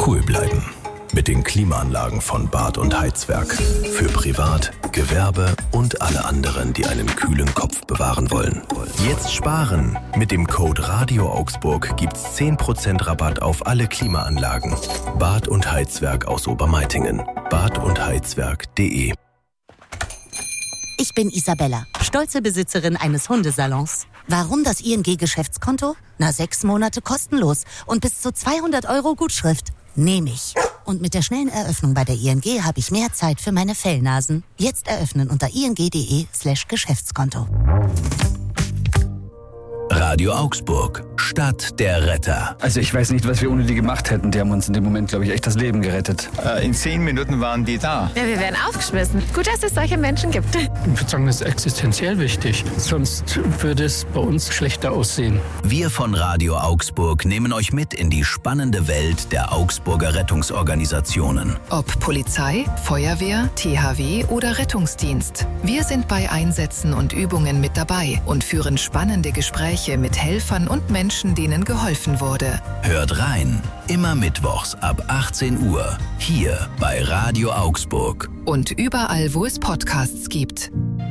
Cool bleiben. Mit den Klimaanlagen von Bad und Heizwerk. Für Privat, Gewerbe und alle anderen, die einen kühlen Kopf bewahren wollen. Jetzt sparen. Mit dem Code Radio Augsburg gibt's 10% Rabatt auf alle Klimaanlagen. Bad und Heizwerk aus Obermeitingen. badundheizwerk.de. Ich bin Isabella, stolze Besitzerin eines Hundesalons. Warum das ING-Geschäftskonto? 6 Monate kostenlos und bis zu 200 € Gutschrift. Nehme ich. Und mit der schnellen Eröffnung bei der ING habe ich mehr Zeit für meine Fellnasen. Jetzt eröffnen unter ing.de/Geschäftskonto. Radio Augsburg, Stadt der Retter. Also ich weiß nicht, was wir ohne die gemacht hätten. Die haben uns in dem Moment, glaube ich, echt das Leben gerettet. In 10 Minuten waren die da. Ja, wir wären aufgeschmissen. Gut, dass es solche Menschen gibt. Ich würde sagen, das ist existenziell wichtig. Sonst würde es bei uns schlechter aussehen. Wir von Radio Augsburg nehmen euch mit in die spannende Welt der Augsburger Rettungsorganisationen. Ob Polizei, Feuerwehr, THW oder Rettungsdienst. Wir sind bei Einsätzen und Übungen mit dabei und führen spannende Gespräche mit Helfern und Menschen, denen geholfen wurde. Hört rein, immer mittwochs ab 18 Uhr, hier bei Radio Augsburg. Und überall, wo es Podcasts gibt.